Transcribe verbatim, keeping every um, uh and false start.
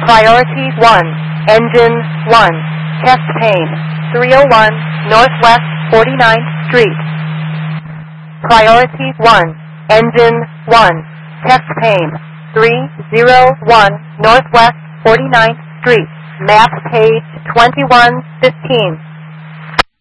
Priority one, Engine one, Chest Pain, three oh one Northwest forty-ninth Street. Priority one, Engine one, Chest Pain, three oh one Northwest forty-ninth Street. Map page twenty-one fifteen.